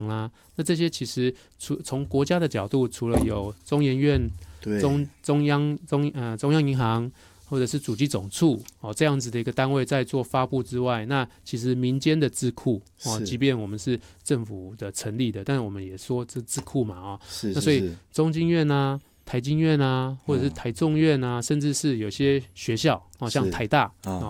啊，那这些其实从国家的角度，除了有中研院、中央银行或者是主计总处这样子的一个单位在做发布之外，那其实民间的智库即便我们是政府的成立的，但是我们也说这智库嘛那所以中经院啊、台经院啊，或者是台中院啊，甚至是有些学校像台大